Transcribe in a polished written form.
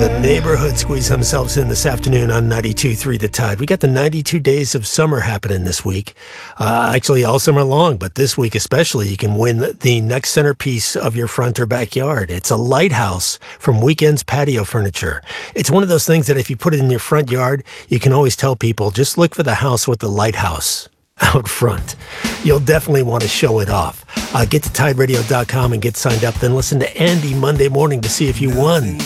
The neighborhood squeeze themselves in this afternoon on 92.3 The Tide. We got the 92 days of summer happening this week. Actually, all summer long, but this week especially, you can win the next centerpiece of your front or backyard. It's a lighthouse from Weekends Patio Furniture. It's one of those things that if you put it in your front yard, you can always tell people, just look for the house with the lighthouse out front. You'll definitely want to show it off. Get to TideRadio.com and get signed up. Then listen to Andy Monday morning to see if you won.